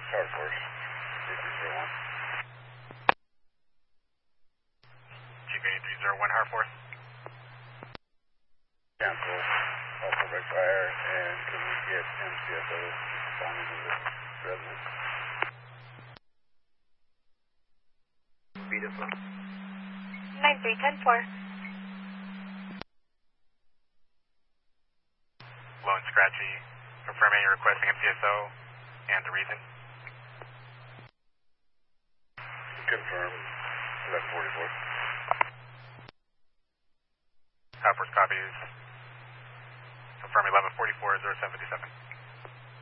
Power Force, 8301. GP8301, Power Force. Cancel, also by fire, and can we get MCSO responding to the resident? Speed is low. 9310-4. Low and scratchy. Confirming you're requesting MCSO and the reason. Confirm, 1144. Power Force copies. Confirm 1144, 0757.